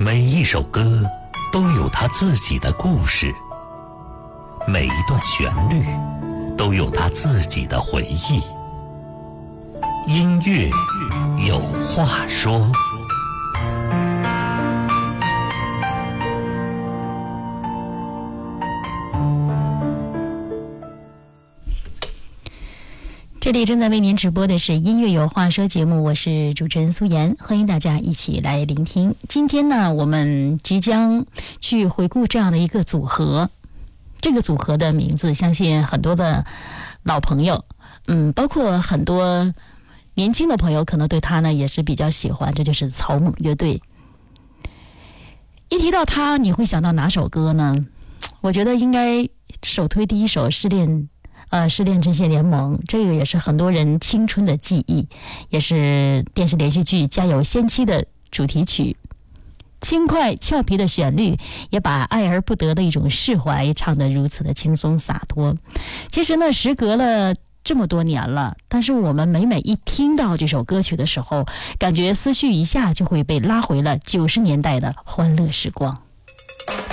每一首歌都有它自己的故事，每一段旋律都有它自己的回忆。音乐有话说。 这里正在为您直播的是音乐有话说节目，我是主持人苏妍，欢迎大家一起来聆听。今天呢，我们即将去回顾这样的一个组合，这个组合的名字相信很多的老朋友，包括很多年轻的朋友可能对他呢也是比较喜欢，这就是草蜢乐队。一提到他，你会想到哪首歌呢？我觉得应该首推第一首失恋阵线联盟，这个也是很多人青春的记忆，也是电视连续剧《家有仙妻》的主题曲。轻快俏皮的旋律，也把爱而不得的一种释怀唱得如此的轻松洒脱。其实呢，时隔了这么多年了，但是我们每一听到这首歌曲的时候，感觉思绪一下就会被拉回了90年代的欢乐时光。